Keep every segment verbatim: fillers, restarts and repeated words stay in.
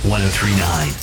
one oh three point nine.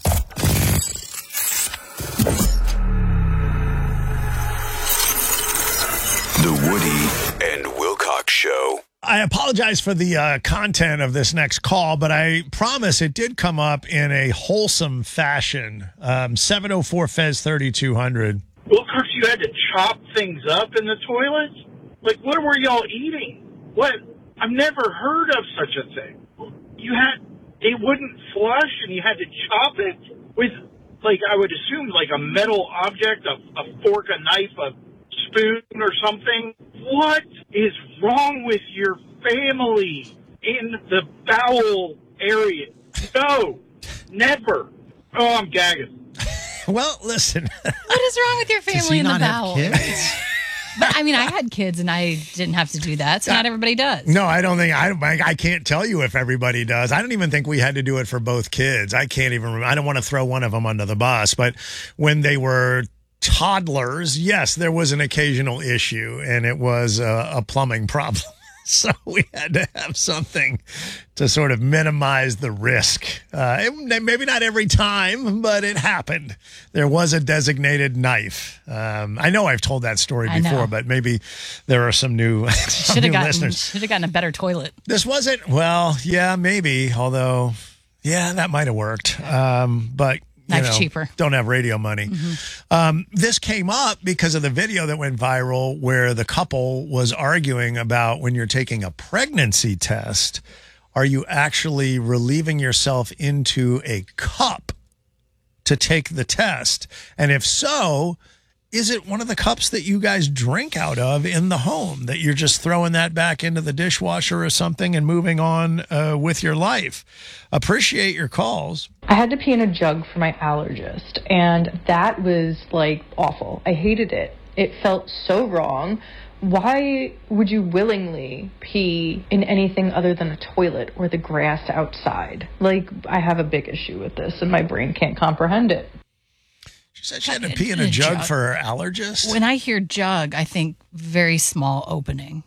The Woody and Wilcox Show. I apologize for the uh, content of this next call, but I promise it did come up in a wholesome fashion. Um, seven oh four Fez thirty-two hundred. Wilcox, you had to chop things up in the toilet? Like, what were y'all eating? What? I've never heard of such a thing. You had, it wouldn't flush and you had to chop it with, like, I would assume, like a metal object, a, a fork, a knife, a spoon or something. What is wrong with your family in the bowel area? No, never. Oh, I'm gagging. Well, listen. What is wrong with your Does he family in the not have bowel? kids? But I mean, I had kids and I didn't have to do that. So not everybody does. No, I don't think I. I can't tell you if everybody does. I don't even think we had to do it for both kids. I can't even. remember. I don't want to throw one of them under the bus, but when they were toddlers, yes, there was an occasional issue, and it was a, a plumbing problem. So we had to have something to sort of minimize the risk. Uh, it, maybe not every time, but it happened. There was a designated knife. Um, I know I've told that story I before, know. but maybe there are some new, some Should new have gotten, listeners. should have gotten a better toilet. This wasn't, well, yeah, maybe, although, yeah, that might have worked. Um, but You Knife's know, cheaper. Don't have radio money. Mm-hmm. Um, this came up because of the video that went viral where the couple was arguing about when you're taking a pregnancy test, are you actually relieving yourself into a cup to take the test? And if so, is it one of the cups that you guys drink out of in the home that you're just throwing that back into the dishwasher or something and moving on uh, with your life? Appreciate your calls. I had to pee in a jug for my allergist, and that was, like, awful. I hated it. It felt so wrong. Why would you willingly pee in anything other than a toilet or the grass outside? Like, I have a big issue with this, and my brain can't comprehend it. She said she had to pee in a jug for her allergist? When I hear jug, I think very small opening.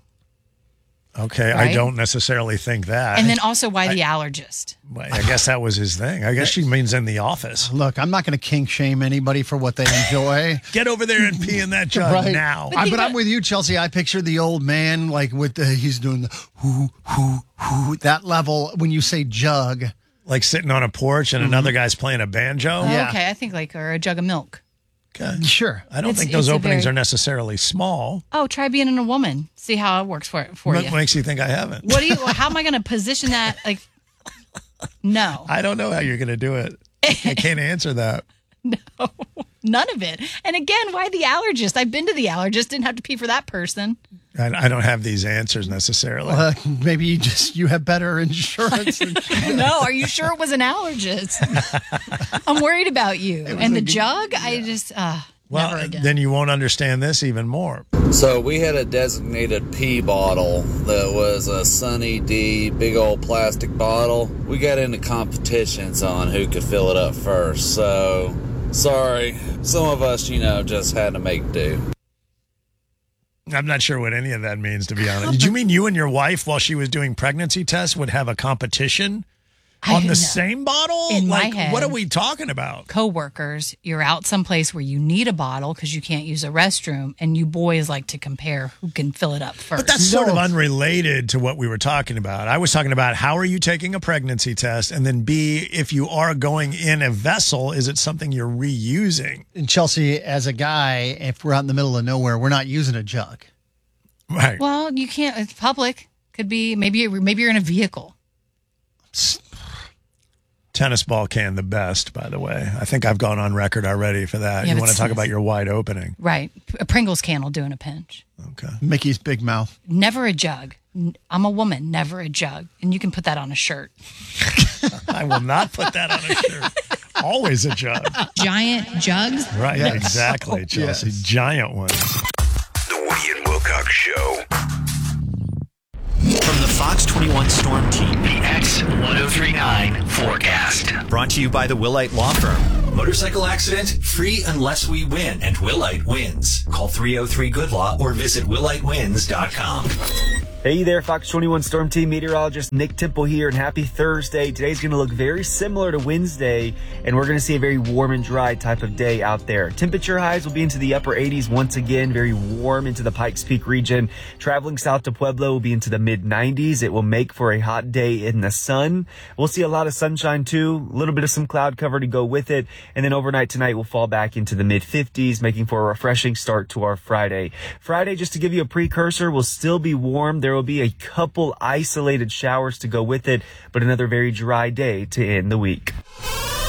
Okay, Right? I don't necessarily think that. And then also, why the allergist? I guess that was his thing. I guess she means in the office. Look, I'm not going to kink shame anybody for what they enjoy. Get over there and pee in that jug Right. now. But, I, but I'm with you, Chelsea. I picture the old man like with the, he's doing the whoo, whoo, whoo, that level when you say jug. Like sitting on a porch and mm-hmm. another guy's playing a banjo? Oh, yeah. Okay, I think like or a jug of milk. Okay. Sure. I don't It's- think those it's a openings very- are necessarily small. Oh, try being in a woman. See how it works for for What you. makes you think I haven't? What do you? How am I going to position that? Like, no, I don't know how you're going to do it. I can't answer that. no, none of it. And again, why the allergist? I've been to the allergist. Didn't have to pee for that person. I, I don't have these answers necessarily. Uh, maybe you just you have better insurance. Than No, are you sure it was an allergist? I'm worried about you. And the jug, I just uh, well, never again. then you won't understand this even more. So we had a designated pee bottle that was a Sunny D big old plastic bottle. We got into competitions on who could fill it up first. So sorry, some of us, you know, just had to make do. I'm not sure what any of that means, to be honest. Did you mean you and your wife, while she was doing pregnancy tests, would have a competition I on the know. same bottle? In my like, head. what are we talking about? Coworkers, you're out someplace where you need a bottle because you can't use a restroom, and you boys like to compare who can fill it up first. But that's sort of unrelated to what we were talking about. I was talking about how are you taking a pregnancy test, and then B, if you are going in a vessel, is it something you're reusing? And Chelsea, as a guy, if we're out in the middle of nowhere, we're not using a jug. Right. Well, you can't. It's public. Could be maybe. You're, maybe you're in a vehicle. Tennis ball can the best, by the way. I think I've gone on record already for that. Yeah, you but want to talk tennis- about your wide opening. Right. A Pringles can will do in a pinch. Okay. Mickey's big mouth. Never a jug. N- I'm a woman. Never a jug. And you can put that on a shirt. I will not put that on a shirt. Always a jug. Giant jugs. Right, Yes. exactly, Chelsea. Yes. Giant ones. The Woody and Wilcox Show. From the Fox twenty-one Storm Team, the X ten thirty-nine forecast. Brought to you by the Willite Law Firm. Motorcycle accident, free unless we win, and Willite wins. Call three oh three good law or visit willite wins dot com. Hey there, Fox twenty-one Storm Team meteorologist Nick Temple here, and happy Thursday. Today's going to look very similar to Wednesday, and we're going to see a very warm and dry type of day out there. Temperature highs will be into the upper eighties once again, very warm into the Pikes Peak region. Traveling south to Pueblo will be into the mid nineties. It will make for a hot day in the sun. We'll see a lot of sunshine too, a little bit of some cloud cover to go with it, and then overnight tonight we'll fall back into the mid fifties, making for a refreshing start to our Friday. Friday, just to give you a precursor, will still be warm. There will be a couple isolated showers to go with it, but another very dry day to end the week.